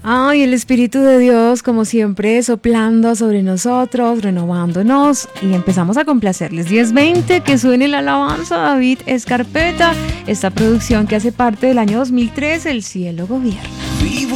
Ay, el Espíritu de Dios, como siempre, soplando sobre nosotros, renovándonos, y empezamos a complacerles. 10:20, que suene la alabanza, David Escarpeta, esta producción que hace parte del año 2003, El Cielo Gobierna. Vivo